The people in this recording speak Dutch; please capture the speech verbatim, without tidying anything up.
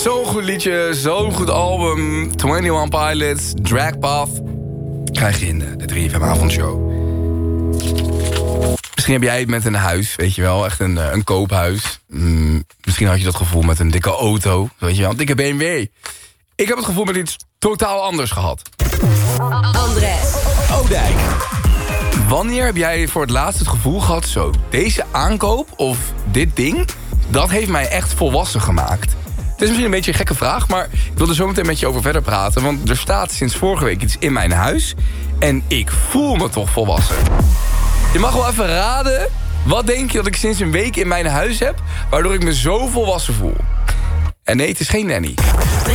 Zo'n goed liedje, zo'n goed album. eenentwintig Pilots, Drag Path. Krijg je in de, de drie F M avondshow. Misschien heb jij het met een huis, weet je wel. Echt een, een koophuis. Mm, misschien had je dat gevoel met een dikke auto. Weet je wel, een dikke B M W. Ik heb het gevoel met iets totaal anders gehad. Andres Oudijk. Wanneer heb jij voor het laatst het gevoel gehad... zo, deze aankoop of dit ding... dat heeft mij echt volwassen gemaakt? Het is misschien een beetje een gekke vraag... maar ik wil er zo meteen met je over verder praten... want er staat sinds vorige week iets in mijn huis... en ik voel me toch volwassen. Je mag wel even raden... wat denk je dat ik sinds een week in mijn huis heb... waardoor ik me zo volwassen voel? En nee, het is geen nanny.